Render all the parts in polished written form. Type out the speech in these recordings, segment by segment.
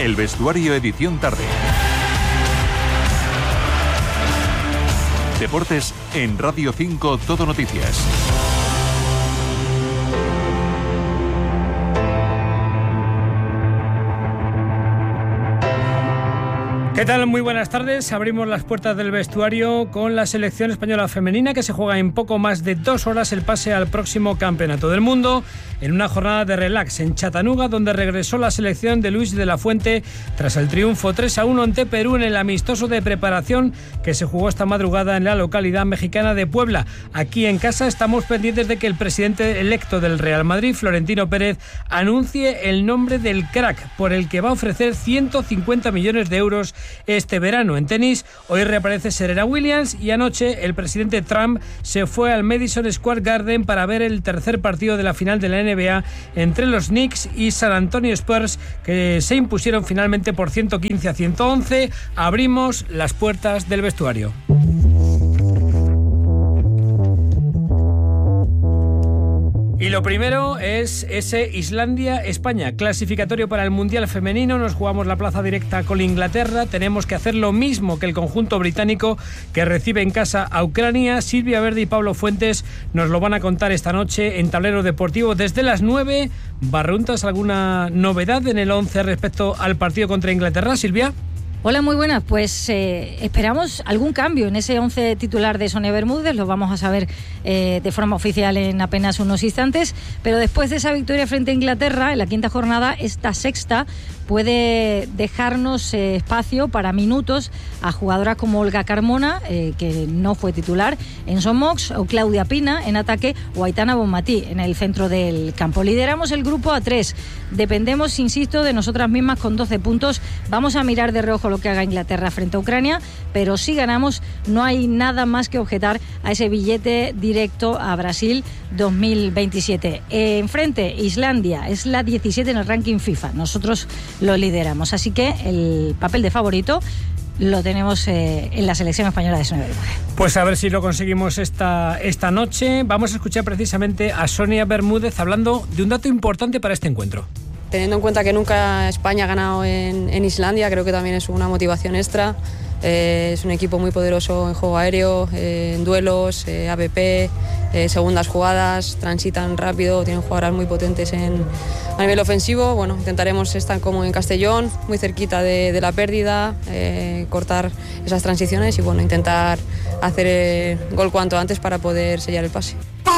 El Vestuario edición tarde. Deportes en Radio 5 Todo Noticias. ¿Qué tal? Muy buenas tardes. Abrimos las puertas del vestuario con la selección española femenina que se juega en poco más de 2 horas el pase al próximo Campeonato del Mundo en una jornada de relax en Chattanooga, donde regresó la selección de Luis de la Fuente tras el triunfo 3-1 ante Perú en el amistoso de preparación que se jugó esta madrugada en la localidad mexicana de Puebla. Aquí en casa estamos pendientes de que el presidente electo del Real Madrid, Florentino Pérez, anuncie el nombre del crack por el que va a ofrecer 150 millones de euros este verano. En tenis, hoy reaparece Serena Williams y anoche el presidente Trump se fue al Madison Square Garden para ver el tercer partido de la final de la NBA entre los Knicks y San Antonio Spurs, que se impusieron finalmente por 115-111. Abrimos las puertas del vestuario. Y lo primero es ese Islandia-España, clasificatorio para el Mundial Femenino. Nos jugamos la plaza directa con Inglaterra. Tenemos que hacer lo mismo que el conjunto británico que recibe en casa a Ucrania. Silvia Verde y Pablo Fuentes nos lo van a contar esta noche en Tablero Deportivo desde las 9. Barruntas, ¿alguna novedad en el 11 respecto al partido contra Inglaterra, Silvia? Hola, muy buenas. Pues esperamos algún cambio en ese 11 titular de Sonia Bermúdez. Lo vamos a saber de forma oficial en apenas unos instantes. Pero después de esa victoria frente a Inglaterra, en la quinta jornada, esta sexta puede dejarnos espacio para minutos a jugadoras como Olga Carmona, que no fue titular, Enzo Mox o Claudia Pina en ataque, o Aitana Bonmatí en el centro del campo. Lideramos el grupo a 3. Dependemos, insisto, de nosotras mismas con 12 puntos. Vamos a mirar de reojo lo que haga Inglaterra frente a Ucrania, pero si ganamos no hay nada más que objetar a ese billete directo a Brasil 2027. Enfrente, Islandia es la 17 en el ranking FIFA. Nosotros lo lideramos, así que el papel de favorito lo tenemos en la selección española de Sonia Bermúdez. Pues a ver si lo conseguimos esta noche. Vamos a escuchar precisamente a Sonia Bermúdez hablando de un dato importante para este encuentro. Teniendo en cuenta que nunca España ha ganado en Islandia, creo que también es una motivación extra. Es un equipo muy poderoso en juego aéreo, en duelos, AVP, segundas jugadas, transitan rápido, tienen jugadoras muy potentes a nivel ofensivo. Bueno, intentaremos estar como en Castellón, muy cerquita de la pérdida, cortar esas transiciones y bueno, intentar hacer gol cuanto antes para poder sellar el pase.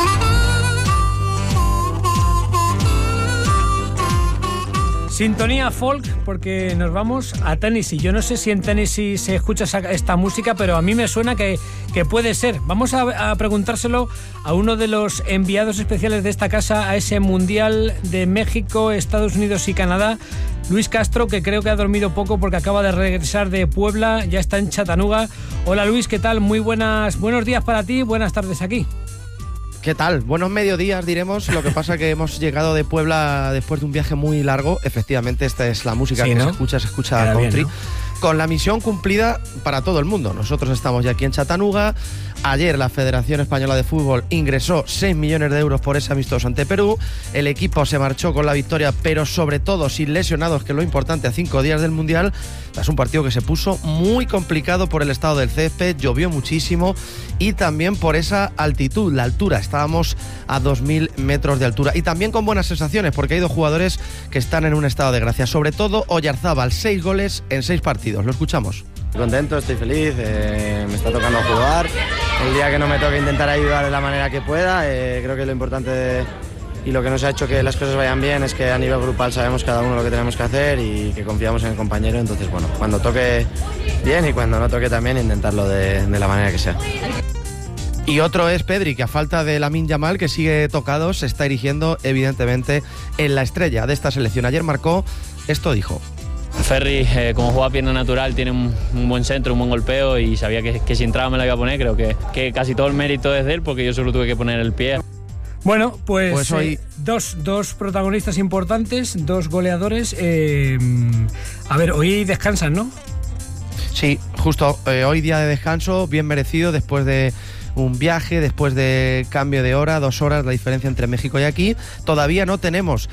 Sintonía folk, porque nos vamos a Tennessee. Yo no sé si en Tennessee se escucha esta música, pero a mí me suena que puede ser. Vamos a preguntárselo a uno de los enviados especiales de esta casa a ese Mundial de México, Estados Unidos y Canadá, Luis Castro, que creo que ha dormido poco porque acaba de regresar de Puebla, ya está en Chattanooga. Hola Luis, ¿qué tal? Muy buenos días para ti, buenas tardes aquí. ¿Qué tal? Buenos mediodías, diremos. Lo que pasa que hemos llegado de Puebla después de un viaje muy largo. Efectivamente, esta es la música sí, que ¿no? se escucha country. Bien, ¿no? Con la misión cumplida para todo el mundo. Nosotros estamos ya aquí en Chattanooga. Ayer la Federación Española de Fútbol ingresó 6 millones de euros por ese amistoso ante Perú. El equipo se marchó con la victoria, pero sobre todo sin lesionados, que es lo importante, a 5 días del Mundial. Es un partido que se puso muy complicado por el estado del césped, llovió muchísimo y también por esa altitud, la altura. Estábamos a 2.000 metros de altura y también con buenas sensaciones porque hay 2 jugadores que están en un estado de gracia. Sobre todo Oyarzábal, 6 goles en 6 partidos. Lo escuchamos. Estoy contento, estoy feliz, me está tocando jugar. El día que no me toque intentar ayudar de la manera que pueda. Creo que lo importante y lo que nos ha hecho que las cosas vayan bien es que a nivel grupal sabemos cada uno lo que tenemos que hacer y que confiamos en el compañero. Entonces, bueno, cuando toque bien y cuando no toque también intentarlo de la manera que sea. Y otro es Pedri, que a falta de Lamine Yamal, que sigue tocado, se está erigiendo evidentemente en la estrella de esta selección. Ayer marcó, esto dijo. Ferri, como juega pierna natural, tiene un buen centro, un buen golpeo y sabía que si entraba me la iba a poner. Creo que casi todo el mérito es de él porque yo solo tuve que poner el pie. Bueno, pues hoy dos protagonistas importantes, 2 goleadores. A ver, hoy descansan, ¿no? Sí, justo hoy día de descanso, bien merecido después de un viaje, después de cambio de hora, 2 horas la diferencia entre México y aquí. Todavía no tenemos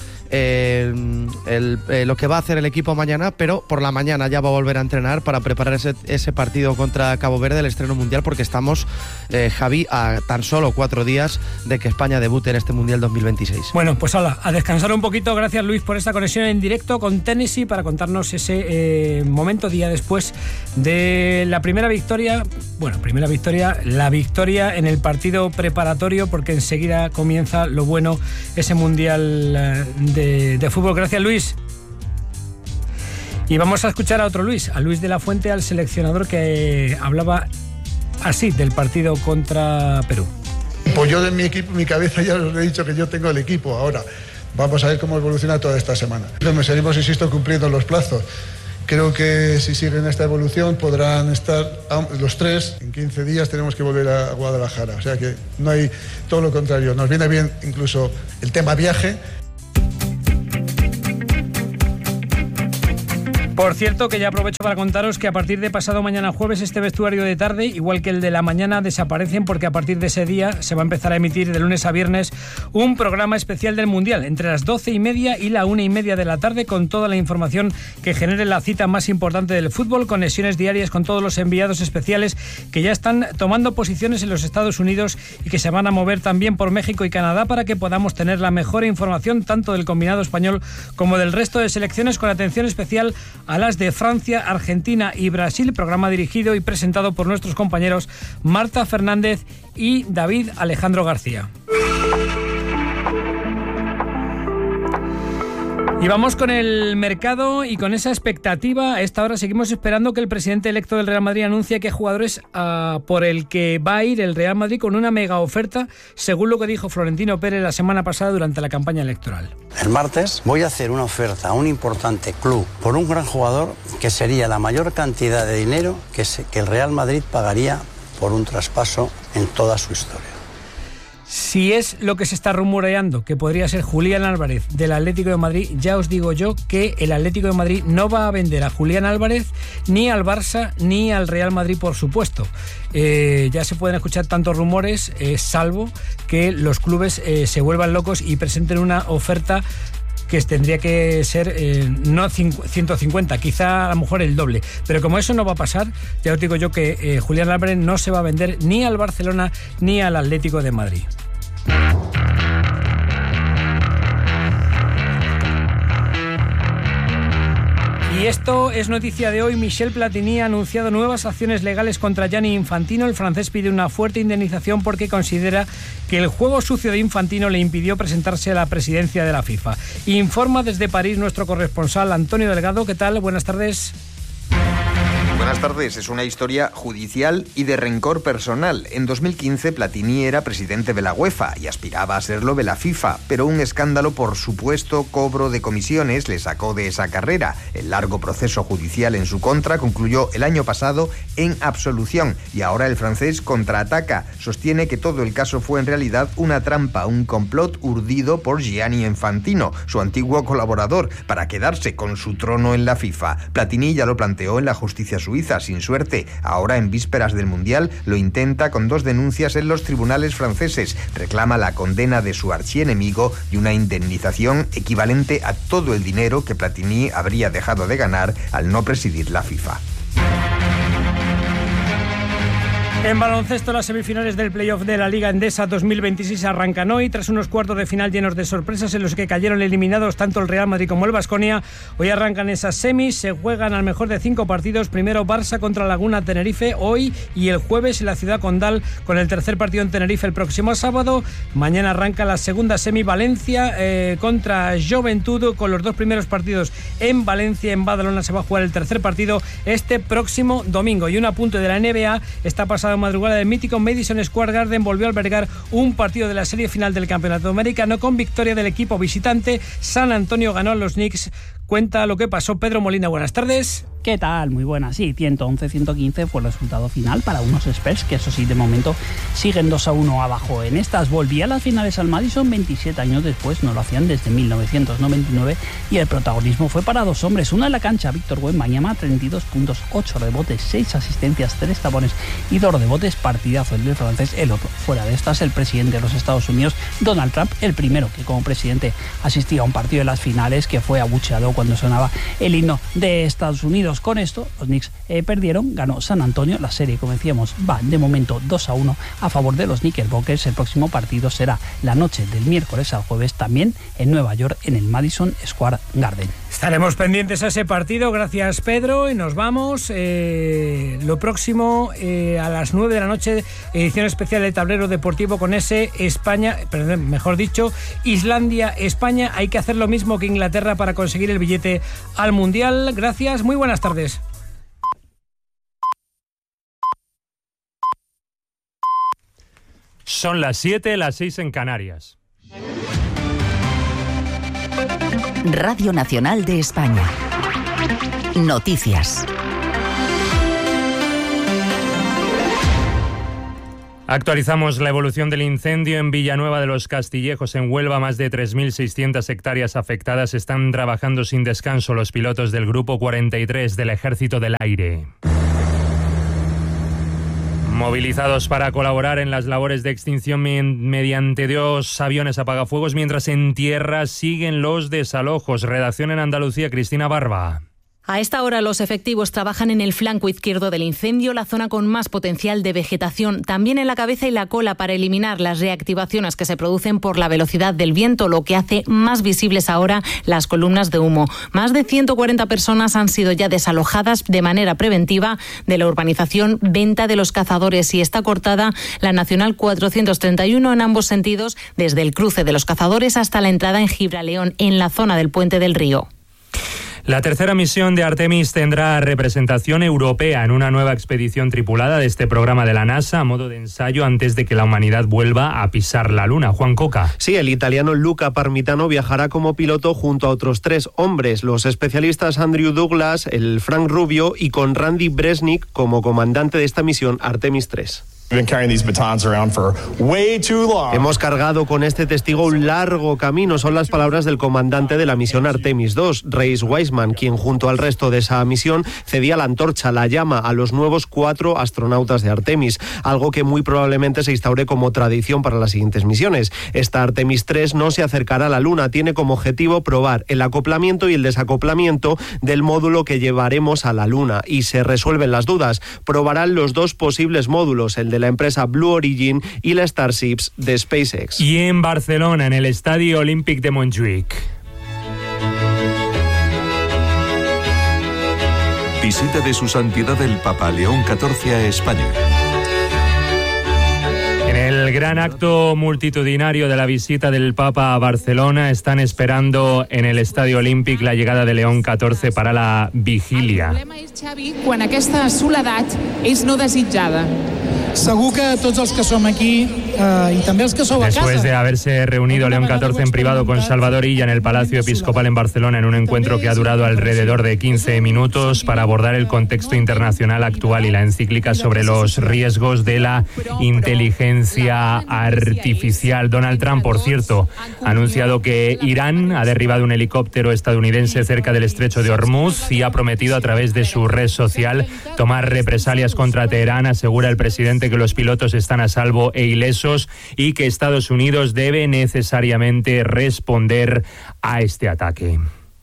lo que va a hacer el equipo mañana, pero por la mañana ya va a volver a entrenar para preparar ese partido contra Cabo Verde, el estreno mundial, porque estamos, Javi, a tan solo 4 días de que España debute en este Mundial 2026. Bueno, pues hala, a descansar un poquito. Gracias, Luis, por esta conexión en directo con Tennessee para contarnos ese momento día después de la primera victoria. Bueno, la victoria en el partido preparatorio, porque enseguida comienza lo bueno, ese Mundial de fútbol. Gracias, Luis. Y vamos a escuchar a otro Luis, a Luis de la Fuente, al seleccionador, que hablaba así del partido contra Perú. Pues yo de mi equipo, mi cabeza, ya os he dicho que yo tengo el equipo. Ahora vamos a ver cómo evoluciona toda esta semana. Seguimos, insisto, cumpliendo los plazos. Creo que si siguen esta evolución podrán estar los 3. En 15 días tenemos que volver a Guadalajara. O sea que no hay, todo lo contrario. Nos viene bien incluso el tema viaje. Por cierto, que ya aprovecho para contaros que a partir de pasado mañana jueves este vestuario de tarde, igual que el de la mañana, desaparecen, porque a partir de ese día se va a empezar a emitir de lunes a viernes un programa especial del Mundial entre las 12:30 y la 1:30 de la tarde, con toda la información que genere la cita más importante del fútbol, conexiones diarias con todos los enviados especiales que ya están tomando posiciones en los Estados Unidos y que se van a mover también por México y Canadá, para que podamos tener la mejor información tanto del combinado español como del resto de selecciones, con atención especial a las de Francia, Argentina y Brasil. Programa dirigido y presentado por nuestros compañeros Marta Fernández y David Alejandro García. Y vamos con el mercado y con esa expectativa. A esta hora seguimos esperando que el presidente electo del Real Madrid anuncie qué jugadores por el que va a ir el Real Madrid, con una mega oferta, según lo que dijo Florentino Pérez la semana pasada durante la campaña electoral. El martes voy a hacer una oferta a un importante club por un gran jugador, que sería la mayor cantidad de dinero que el Real Madrid pagaría por un traspaso en toda su historia. Si es lo que se está rumoreando, que podría ser Julián Álvarez del Atlético de Madrid, ya os digo yo que el Atlético de Madrid no va a vender a Julián Álvarez ni al Barça ni al Real Madrid, por supuesto. Ya se pueden escuchar tantos rumores, salvo que los clubes se vuelvan locos y presenten una oferta que tendría que ser no 150, quizá a lo mejor el doble. Pero como eso no va a pasar, ya os digo yo que Julián Álvarez no se va a vender ni al Barcelona ni al Atlético de Madrid. Y esto es noticia de hoy. Michel Platini ha anunciado nuevas acciones legales contra Gianni Infantino. El francés pide una fuerte indemnización porque considera que el juego sucio de Infantino le impidió presentarse a la presidencia de la FIFA. Informa desde París nuestro corresponsal Antonio Delgado. ¿Qué tal? Buenas tardes. Buenas tardes. Es una historia judicial y de rencor personal. En 2015 Platini era presidente de la UEFA y aspiraba a serlo de la FIFA, pero un escándalo por supuesto cobro de comisiones le sacó de esa carrera. El largo proceso judicial en su contra concluyó el año pasado en absolución y ahora el francés contraataca. Sostiene que todo el caso fue en realidad una trampa, un complot urdido por Gianni Infantino, su antiguo colaborador, para quedarse con su trono en la FIFA. Platini ya lo planteó en la justicia suiza, sin suerte. Ahora, en vísperas del Mundial, lo intenta con 2 denuncias en los tribunales franceses. Reclama la condena de su archienemigo y una indemnización equivalente a todo el dinero que Platini habría dejado de ganar al no presidir la FIFA. En baloncesto, las semifinales del playoff de la Liga Endesa 2026 arrancan hoy, tras unos cuartos de final llenos de sorpresas en los que cayeron eliminados tanto el Real Madrid como el Baskonia. Hoy arrancan esas semis, se juegan al mejor de 5 partidos. Primero Barça contra Laguna Tenerife hoy y el jueves en la Ciudad Condal, con el tercer partido en Tenerife el próximo sábado. Mañana arranca la segunda semi, Valencia contra Joventut, con los 2 primeros partidos en Valencia. En Badalona se va a jugar el tercer partido este próximo domingo. Y un apunte de la NBA: esta pasada madrugada del mítico Madison Square Garden volvió a albergar un partido de la serie final del Campeonato Americano con victoria del equipo visitante. San Antonio ganó a los Knicks. Cuenta lo que pasó Pedro Molina. Buenas tardes. ¿Qué tal? Muy buena. Sí, 111-115 fue el resultado final para unos Spurs que, eso sí, de momento siguen 2-1 abajo. En estas volvía a las finales al Madison 27 años después, no lo hacían desde 1999 y el protagonismo fue para dos hombres. Uno en la cancha, Víctor Wembanyama, 32 puntos, 8 rebotes, 6 asistencias, 3 tapones y 2 rebotes, partidazo el del francés. El otro, fuera de estas, el presidente de los Estados Unidos, Donald Trump, el primero que como presidente asistía a un partido de las finales, que fue abucheado cuando sonaba el himno de Estados Unidos. Con esto, los Knicks perdieron, ganó San Antonio. La serie, como decíamos, va de momento 2-1 a favor de los Knickerbockers. El próximo partido será la noche del miércoles al jueves, también en Nueva York, en el Madison Square Garden. Estaremos pendientes a ese partido. Gracias, Pedro, y nos vamos. Lo próximo, a las 9 de la noche, edición especial de Tablero Deportivo con ese Islandia-España. Hay que hacer lo mismo que Inglaterra para conseguir el billete al Mundial. Gracias, muy buenas tardes. Son las 7, las 6 en Canarias. Radio Nacional de España. Noticias. Actualizamos la evolución del incendio en Villanueva de los Castillejos, en Huelva. Más de 3.600 hectáreas afectadas. Están trabajando sin descanso los pilotos del Grupo 43 del Ejército del Aire, movilizados para colaborar en las labores de extinción mediante 2 aviones apagafuegos, mientras en tierra siguen los desalojos. Redacción en Andalucía, Cristina Barba. A esta hora los efectivos trabajan en el flanco izquierdo del incendio, la zona con más potencial de vegetación, también en la cabeza y la cola, para eliminar las reactivaciones que se producen por la velocidad del viento, lo que hace más visibles ahora las columnas de humo. Más de 140 personas han sido ya desalojadas de manera preventiva de la urbanización Venta de los Cazadores, y está cortada la Nacional 431 en ambos sentidos, desde el cruce de los Cazadores hasta la entrada en Gibraleón, en la zona del Puente del Río. La tercera misión de Artemis tendrá representación europea en una nueva expedición tripulada de este programa de la NASA, a modo de ensayo antes de que la humanidad vuelva a pisar la Luna. Juan Coca. Sí, el italiano Luca Parmitano viajará como piloto junto a otros 3 hombres, los especialistas Andrew Douglas, el Frank Rubio y con Randy Bresnik como comandante de esta misión Artemis 3. Hemos cargado con este testigo un largo camino, son las palabras del comandante de la misión Artemis 2, Reis Weissman, quien junto al resto de esa misión cedía la antorcha, la llama, a los nuevos 4 astronautas de Artemis, algo que muy probablemente se instaure como tradición para las siguientes misiones. Esta Artemis 3 no se acercará a la Luna, tiene como objetivo probar el acoplamiento y el desacoplamiento del módulo que llevaremos a la Luna, y se resuelven las dudas. Probarán los 2 posibles módulos, el de la empresa Blue Origin y la Starships de SpaceX. Y en Barcelona, en el Estadio Olímpic de Montjuïc. Visita de su santidad el Papa León XIV a España. En el gran acto multitudinario de la visita del Papa a Barcelona, están esperando en el Estadio Olímpic la llegada de León XIV para la vigilia. El problema és, Xavi, quan aquesta soledat és no desitjada. Segur que tots els que som aquí y también los que sou a casa. Después de haberse reunido León XIV en privado con Salvador Illa en el Palacio Episcopal en Barcelona, en un encuentro que ha durado alrededor de 15 minutos para abordar el contexto internacional actual y la encíclica sobre los riesgos de la inteligencia artificial. Donald Trump, por cierto, ha anunciado que Irán ha derribado un helicóptero estadounidense cerca del estrecho de Hormuz y ha prometido a través de su red social tomar represalias contra Teherán. Asegura el presidente que los pilotos están a salvo e ilesos y que Estados Unidos debe necesariamente responder a este ataque.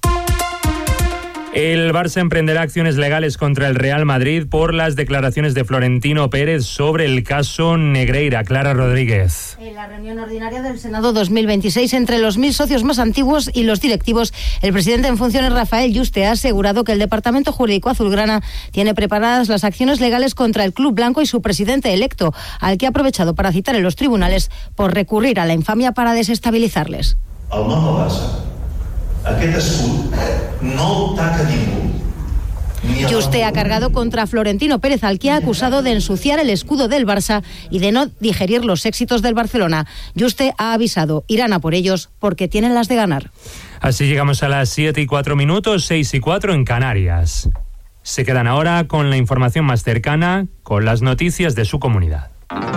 El Barça emprenderá acciones legales contra el Real Madrid por las declaraciones de Florentino Pérez sobre el caso Negreira. Clara Rodríguez. En la reunión ordinaria del Senado 2026, entre los 1.000 socios más antiguos y los directivos, el presidente en funciones, Rafael Yuste, ha asegurado que el Departamento Jurídico Azulgrana tiene preparadas las acciones legales contra el Club Blanco y su presidente electo, al que ha aprovechado para citar en los tribunales por recurrir a la infamia para desestabilizarles. El nom del Barça, aquest escut, no taca ningú. Yuste ha cargado contra Florentino Pérez, al que ha acusado de ensuciar el escudo del Barça y de no digerir los éxitos del Barcelona. Yuste ha avisado, irán a por ellos porque tienen las de ganar. Así llegamos a las 7:04, 6:04 en Canarias. Se quedan ahora con la información más cercana, con las noticias de su comunidad.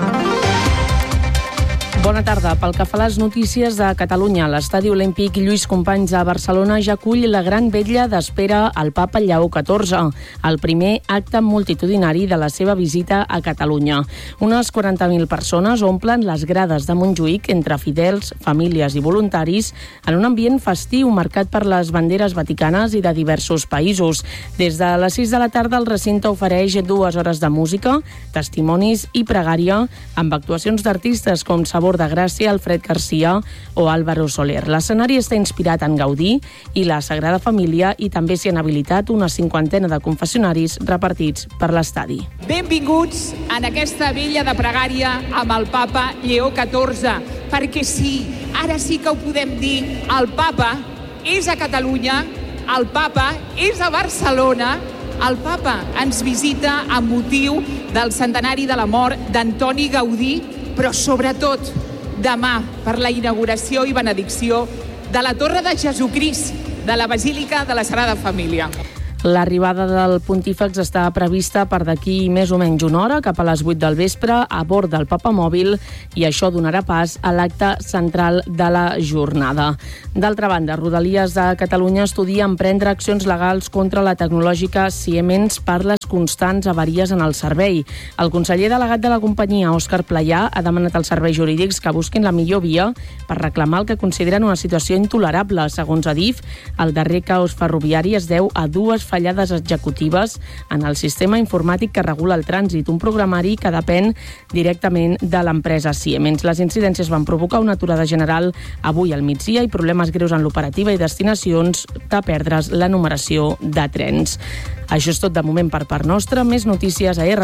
Bona tarda. Pel que fa a les notícies de Catalunya, l'Estadi Olímpic Lluís Companys a Barcelona ja acull la gran vetlla d'espera al papa Lleó XIV, el primer acte multitudinari de la seva visita a Catalunya. Unes 40.000 persones omplen les grades de Montjuïc entre fidels, famílies i voluntaris en un ambient festiu marcat per les banderes vaticanes i de diversos països. Des de les 6 de la tarda el recinte ofereix 2 hores de música, testimonis i pregària amb actuacions d'artistes com Sabor de Gràcia, Alfred Garcia o Álvaro Soler. L'escenari està inspirat en Gaudí i la Sagrada Família i també s'hi han habilitat una 50ena de confessionaris repartits per l'estadi. Benvinguts en aquesta vella de pregària amb el papa Lleó XIV, perquè sí, ara sí que ho podem dir, el papa és a Catalunya, el papa és a Barcelona, el papa ens visita amb motiu del centenari de la mort d'Antoni Gaudí, però sobretot demà per la inauguració i benedicció de la Torre de Jesucrist de la Basílica de la Sagrada Família. L'arribada del pontífex està prevista per d'aquí més o menys una hora, cap a les 8 del vespre, a bord del papamòbil, i això donarà pas a l'acte central de la jornada. D'altra banda, Rodalies de Catalunya estudia emprendre accions legals contra la tecnològica Siemens per les constants avaries en el servei. El conseller delegat de la companyia, Òscar Playà, ha demanat als serveis jurídics que busquin la millor via per reclamar el que consideren una situació intolerable. Segons Adif, el darrer caos ferroviari es deu a 2 fallades executives en el sistema informàtic que regula el trànsit, un programari que depèn directament de l'empresa Siemens. Les incidències van provocar una aturada general avui al migdia i problemes greus en l'operativa i destinacions de perdre's la numeració de trens. Això és tot de moment per part nostra. Més notícies a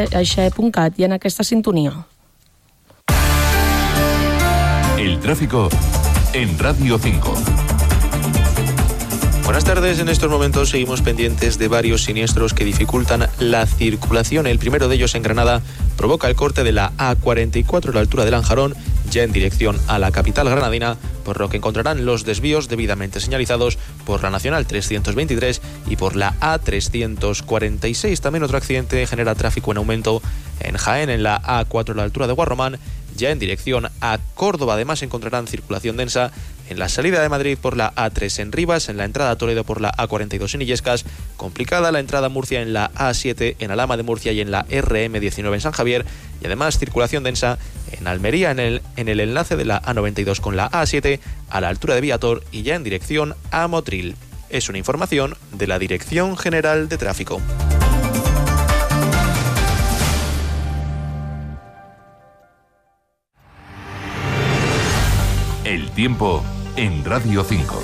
rtv.cat i en aquesta sintonia. El tráfico en Radio 5. Buenas tardes. En estos momentos seguimos pendientes de varios siniestros que dificultan la circulación. El primero de ellos en Granada provoca el corte de la A44 a la altura de Lanjarón, ya en dirección a la capital granadina, por lo que encontrarán los desvíos debidamente señalizados por la Nacional 323 y por la A346. También otro accidente genera tráfico en aumento en Jaén, en la A4 a la altura de Guarromán, ya en dirección a Córdoba. Además encontrarán circulación densa en la salida de Madrid por la A3 en Rivas, en la entrada a Toledo por la A42 en Illescas, complicada la entrada a Murcia en la A7, en Alhama de Murcia y en la RM19 en San Javier, y además circulación densa en Almería en el enlace de la A92 con la A7 a la altura de Viator y ya en dirección a Motril. Es una información de la Dirección General de Tráfico. El tiempo en Radio 5.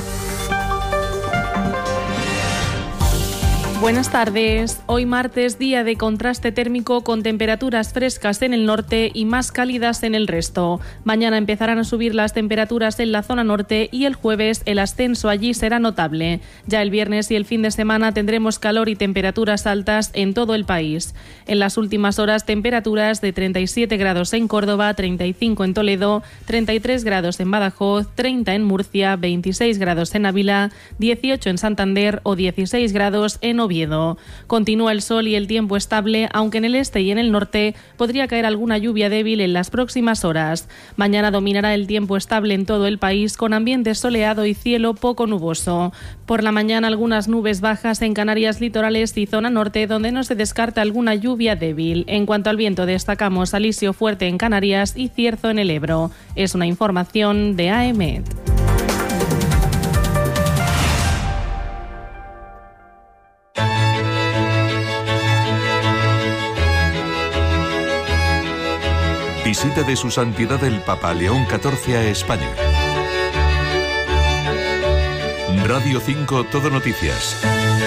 Buenas tardes. Hoy martes, día de contraste térmico con temperaturas frescas en el norte y más cálidas en el resto. Mañana empezarán a subir las temperaturas en la zona norte y el jueves el ascenso allí será notable. Ya el viernes y el fin de semana tendremos calor y temperaturas altas en todo el país. En las últimas horas, temperaturas de 37 grados en Córdoba, 35 en Toledo, 33 grados en Badajoz, 30 en Murcia, 26 grados en Ávila, 18 en Santander o 16 grados en Oviedo. Continúa el sol y el tiempo estable, aunque en el este y en el norte podría caer alguna lluvia débil en las próximas horas. Mañana dominará el tiempo estable en todo el país, con ambiente soleado y cielo poco nuboso. Por la mañana algunas nubes bajas en Canarias litorales y zona norte, donde no se descarta alguna lluvia débil. En cuanto al viento, destacamos alisio fuerte en Canarias y cierzo en el Ebro. Es una información de AEMET. Visita de su santidad el Papa León XIV a España. Radio 5 Todo Noticias.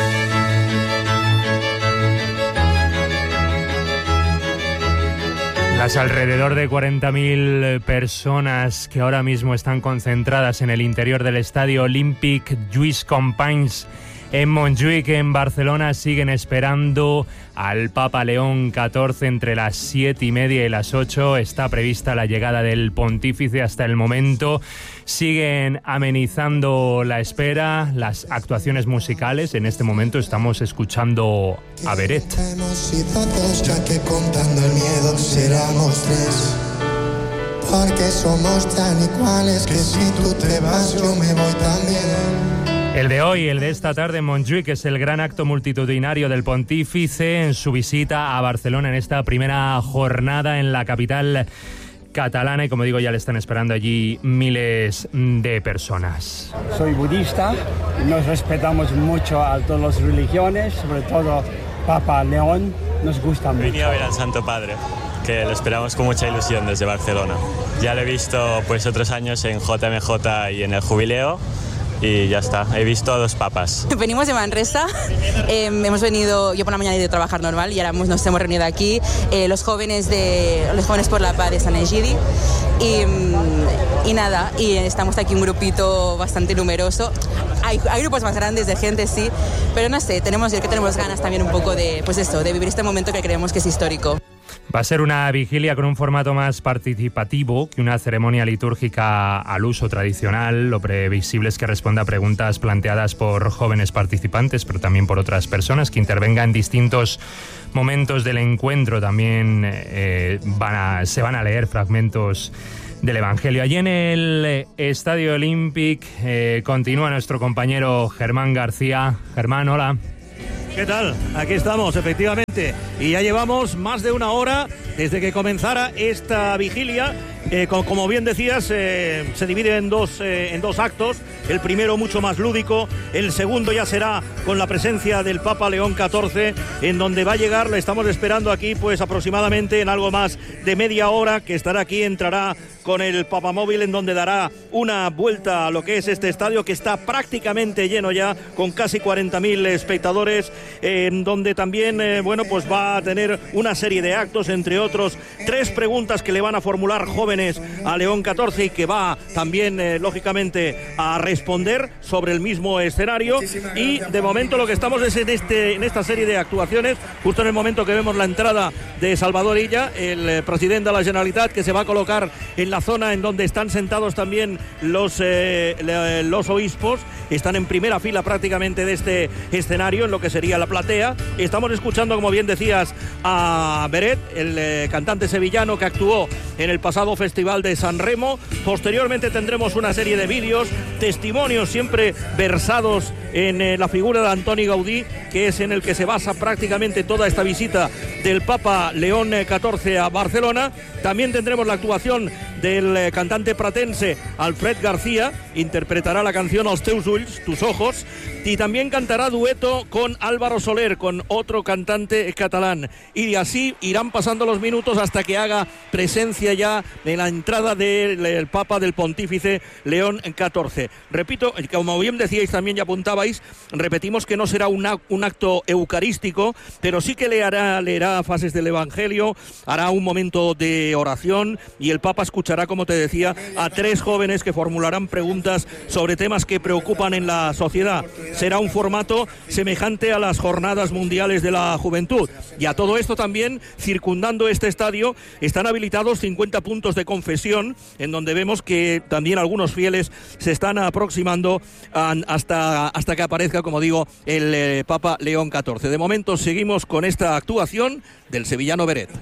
Las alrededor de 40.000 personas que ahora mismo están concentradas en el interior del Estadio Olímpic Lluís Companys En Montjuïc, en Barcelona, siguen esperando al Papa León XIV entre las 7:30 y las 8. Está prevista la llegada del pontífice. Hasta el momento siguen amenizando la espera, las actuaciones musicales. En este momento estamos escuchando a Beret. Ya que contando el miedo seramos tres, porque somos tan iguales que si tú te vas yo me voy también. El de hoy, el de esta tarde en Montjuïc, es el gran acto multitudinario del pontífice en su visita a Barcelona en esta primera jornada en la capital catalana, y como digo, ya le están esperando allí miles de personas. Soy budista, nos respetamos mucho a todas las religiones, sobre todo Papa León, nos gusta mucho. Venía a ver al Santo Padre, que lo esperamos con mucha ilusión desde Barcelona. Ya lo he visto pues otros años en JMJ y en el Jubileo, y ya está, he visto a 2 papas. Venimos de Manresa, hemos venido, yo por la mañana he ido a trabajar normal y ahora nos hemos reunido aquí, los jóvenes por la paz de Sant Egidi, y nada, y estamos aquí un grupito bastante numeroso. Hay grupos más grandes de gente, sí, pero no sé, tenemos ganas también un poco de, pues esto, de vivir este momento que creemos que es histórico. Va a ser una vigilia con un formato más participativo que una ceremonia litúrgica al uso tradicional. Lo previsible es que responda a preguntas planteadas por jóvenes participantes, pero también por otras personas que intervengan en distintos momentos del encuentro. También se van a leer fragmentos del Evangelio. Allí en el Estadio Olímpic continúa nuestro compañero Germán García. Germán, hola. ¿Qué tal? Aquí estamos, efectivamente, y ya llevamos más de una hora desde que comenzara esta vigilia. Como bien decías, se divide en dos actos. El primero mucho más lúdico, el segundo ya será con la presencia del Papa León XIV, en donde va a llegar, le estamos esperando aquí pues aproximadamente en algo más de media hora, que estará aquí, entrará con el papamóvil, en donde dará una vuelta a lo que es este estadio, que está prácticamente lleno ya, con casi 40.000 espectadores, en donde también pues va a tener una serie de actos, entre otros 3 preguntas que le van a formular jóvenes a León XIV, y que va también lógicamente a responder sobre el mismo escenario. Y de momento lo que estamos es en esta serie de actuaciones, justo en el momento que vemos la entrada de Salvador Illa, el presidente de la Generalitat, que se va a colocar en la zona en donde están sentados también los obispos. Están en primera fila prácticamente de este escenario, en lo que sería la platea. Estamos escuchando, como bien decías, a Beret, el cantante sevillano que actuó en el pasado Festival de San Remo. Posteriormente tendremos una serie de vídeos, testimonios siempre versados en la figura de Antoni Gaudí, que es en el que se basa prácticamente toda esta visita del Papa León XIV a Barcelona. También tendremos la actuación del cantante pratense Alfred García, interpretará la canción Els teus ulls, tus ojos, y también cantará dueto con Álvaro Soler, con otro cantante catalán, y así irán pasando los minutos hasta que haga presencia ya en la entrada del Papa, del pontífice León XIV. Repito, como bien decíais también y apuntabais, repetimos que no será un acto eucarístico, pero sí que leerá fases del Evangelio, hará un momento de oración, y el Papa escuchará, como te decía, a 3 jóvenes que formularán preguntas sobre temas que preocupan en la sociedad. Será un formato semejante a las Jornadas Mundiales de la Juventud. Y a todo esto también, circundando este estadio, están habilitados 50 puntos de confesión, en donde vemos que también algunos fieles se están aproximando hasta que aparezca, como digo, el Papa León XIV. De momento seguimos con esta actuación del sevillano Beret.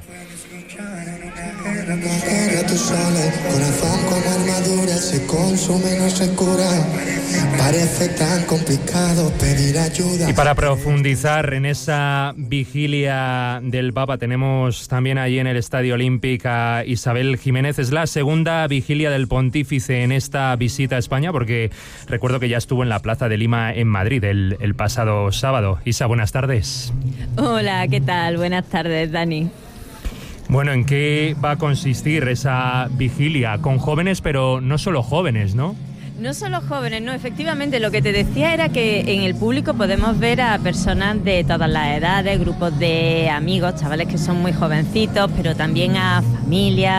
Tu sola, el corazón como armadura se consume, no se cura. Parece tan complicado pedir ayuda. Y para profundizar en esa vigilia del Papa, tenemos también allí en el Estadio Olímpic a Isabel Jiménez. Es la segunda vigilia del pontífice en esta visita a España, porque recuerdo que ya estuvo en la Plaza de Lima en Madrid el pasado sábado. Isa, buenas tardes. Hola, ¿qué tal? Buenas tardes, Dani. Bueno, ¿en qué va a consistir esa vigilia? Con jóvenes, pero no solo jóvenes, ¿no? No solo jóvenes, no, efectivamente, lo que te decía era que en el público podemos ver a personas de todas las edades, grupos de amigos, chavales que son muy jovencitos, pero también a familias,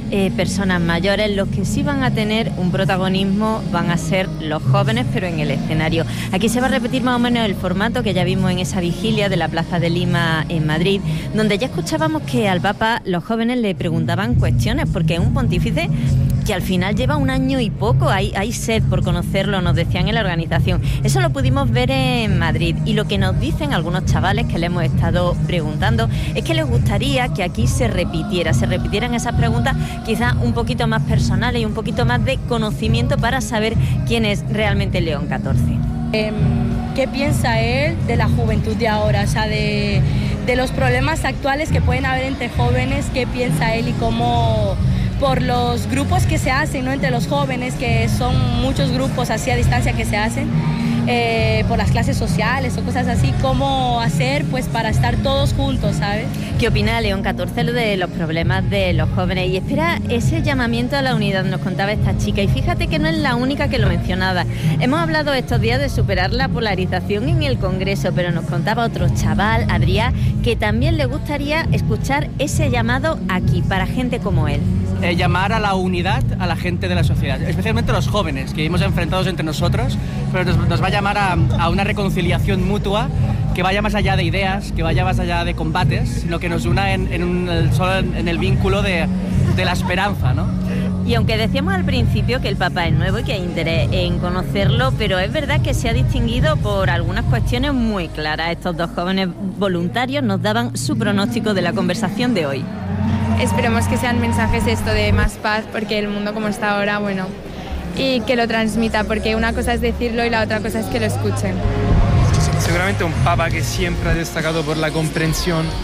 personas mayores. Los que sí van a tener un protagonismo van a ser los jóvenes, pero en el escenario. Aquí se va a repetir más o menos el formato que ya vimos en esa vigilia de la Plaza de Lima en Madrid, donde ya escuchábamos que al Papa los jóvenes le preguntaban cuestiones, porque es un pontífice que al final lleva un año y poco, hay sed por conocerlo, nos decían en la organización. Eso lo pudimos ver en Madrid, y lo que nos dicen algunos chavales que le hemos estado preguntando es que les gustaría que aquí se repitieran esas preguntas, quizás un poquito más personales y un poquito más de conocimiento para saber quién es realmente León XIV. ¿Qué piensa él de la juventud de ahora? O sea, de los problemas actuales que pueden haber entre jóvenes, ¿qué piensa él y cómo, por los grupos que se hacen, ¿no?, entre los jóvenes, que son muchos grupos así a distancia que se hacen, por las clases sociales o cosas así, cómo hacer pues para estar todos juntos, ¿sabes? ¿Qué opina León XIV de los problemas de los jóvenes? Y espera ese llamamiento a la unidad, nos contaba esta chica, y fíjate que no es la única que lo mencionaba. Hemos hablado estos días de superar la polarización en el Congreso, pero nos contaba otro chaval, Adrián, que también le gustaría escuchar ese llamado aquí, para gente como él. Llamar a la unidad a la gente de la sociedad, especialmente a los jóvenes, que vivimos enfrentados entre nosotros, pero nos va a llamar a una reconciliación mutua que vaya más allá de ideas, que vaya más allá de combates, sino que nos una en el vínculo de la esperanza, ¿no? Y aunque decíamos al principio que el Papa es nuevo y que hay interés en conocerlo, pero es verdad que se ha distinguido por algunas cuestiones muy claras. Estos dos jóvenes voluntarios nos daban su pronóstico de la conversación de hoy. Esperemos que sean mensajes de más paz, porque el mundo como está ahora, bueno, y que lo transmita, porque una cosa es decirlo y la otra cosa es que lo escuchen. Seguramente un papa que siempre ha destacado por la comprensión